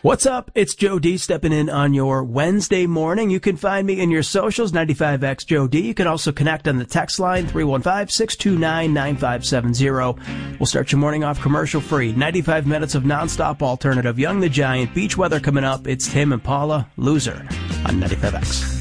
What's up? It's Joe D stepping in on your Wednesday morning. You can find me in your socials, 95X Joe D. You can also connect on the text line, 315-629-9570. We'll start your morning off commercial free. 95 minutes of nonstop alternative. Young the Giant, beach weather coming up. It's Tim and Paula, Loser, on 95X.